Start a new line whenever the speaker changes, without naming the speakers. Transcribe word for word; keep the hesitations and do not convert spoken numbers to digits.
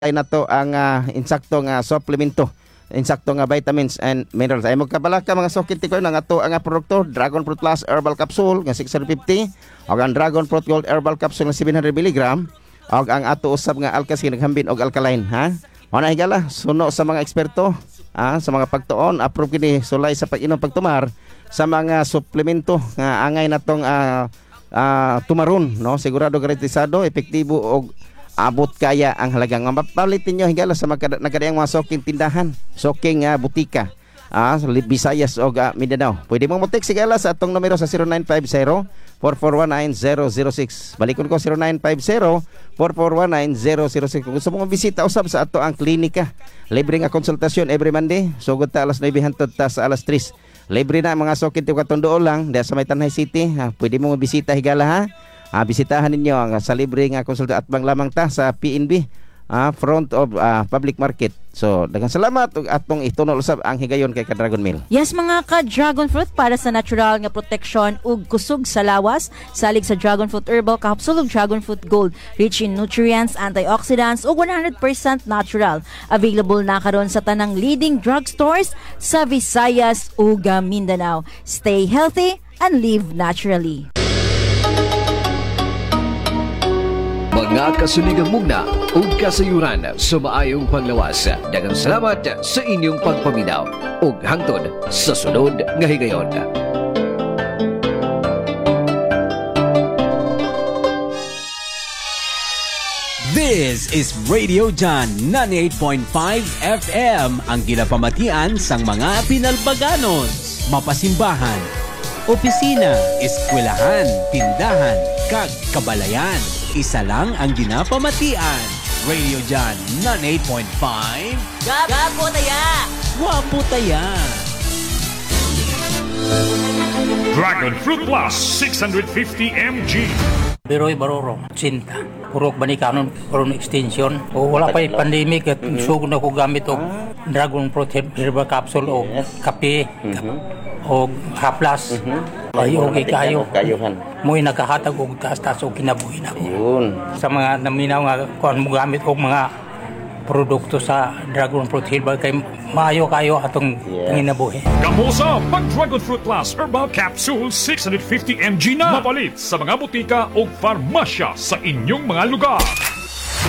ay nato ang uh, insakto nga supplemento, insakto nga vitamins and minerals. Ay magkabalaka mga sukit ko ng ato ang produkto Dragon Fruit Plus Herbal Capsule nga six hundred fifty o ang Dragon Fruit Gold Herbal Capsule nga seven hundred milligram o ang ato usab nga alkas naghambin og alkaline ha. Ana higala suno sa mga eksperto ah, sa mga pagtuon approve kini sulay sa pag-inom pagtumar sa mga suplemento nga angay natong uh, uh, tumaron no, sigurado garantisado epektibo og abot kaya ang halagang nga mapalitin nyo hingala sa nagkadayang mga soking tindahan, soking uh, butika ah, Visayas o uh, Mindanao. Pwede mong mutik sigala sa atong numero sa zero nine five zero, four four one nine, zero zero six. Balikon ko zero nine five zero, four four one nine, zero zero six. Kung gusto mong bisita usab sa ato ang klinika, libre nga konsultasyon every Monday, sugod ta alas nine hangtod ta sa alas tres. Libre na mga sokin tiyo katundo lang dahil sa may Tanay City ha. Pwede mong bisita higala ha. Ah, bisitahan ninyo ang sa libre nga konsulta at bang lamang ta sa P N B ah, front of ah, public market. So, daghang salamat ug atong itunol usab ang higayon kay ka-Dragon Meal.
Yes mga ka-Dragon Fruit, para sa natural nga protection ug kusog sa lawas, salig sa Dragon Fruit Herbal Capsule ug Dragon Fruit Gold, rich in nutrients, antioxidants ug one hundred percent natural. Available na karon sa tanang leading drugstores sa Visayas ug Mindanao. Stay healthy and live naturally.
Mga kasuligang mugna o kasayuran sa maayong panglawas. Daghang salamat sa inyong pagpaminaw ug hangtod sa sunod nga higayon.
This is Radio John ninety-eight point five F M, ang ginapamatian sang mga pinalbaganos, mapasimbahan, opisina, eskwelahan, tindahan, kag kabalayan. Isa lang ang ginapamatian. Radio John ninety-eight point five.
Gapo taya!
Wapo taya!
Dragon Fruit Plus six hundred fifty milligrams.
Biroy Baroro, Cinta. Purok Banikanon, Purok Extension. O wala pa yung pandemic at sugod na ko gamit o Dragon Fruit Herbal Capsule o kape o haplas. Ay, okay kayo. Mo'y nakahatag og taas-taas o kinabuhi na ko. Sa mga naminaw nga kuan mo gamit og mga produkto sa Dragon Fruit Herbal kay maayo kayo atong kinabuhi.
Kamusa pag Dragon Fruit Plus Herbal Capsule six hundred fifty milligrams na mapalit sa mga butika o farmasya sa inyong mga lugar.